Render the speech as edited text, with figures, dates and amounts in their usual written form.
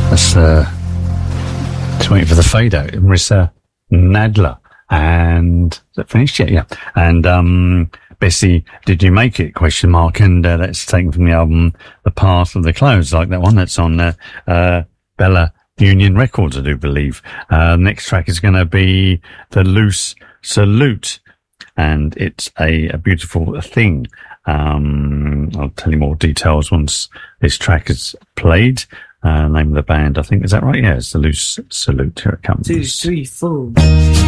That's just waiting for the fade out. Marissa Nadler. And is that finished yet? Yeah. And Bessie, did you make it? Question mark. And that's taken from the album The Path of the Clouds, like that one that's on Bella Union Records, I do believe. Next track is going to be The Loose Salute, and it's a beautiful thing. I'll tell you more details once this track is played. Name of the band, I think, is that right? Yeah, it's The Loose Salute. Here it comes. 2, 3, 4.